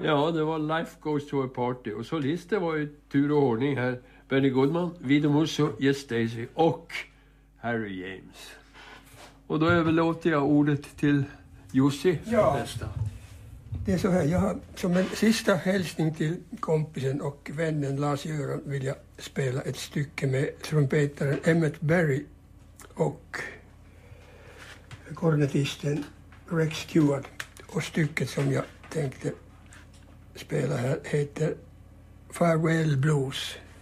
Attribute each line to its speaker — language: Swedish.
Speaker 1: Ja, det var Life Goes to a Party. Och solister var ju tur och ordning här. Benny Goodman, Vito Musso, Jess Stacey och Harry James. Och då överlåter jag ordet till Jussi nästa.
Speaker 2: Det är så här, jag har som en sista hälsning till kompisen och vännen Lars-Göran vill jag spela ett stycke med trumpetaren Emmett Berry och kornetisten Rex Stewart. Och stycket som jag tänkte spela här heter Farewell Blues.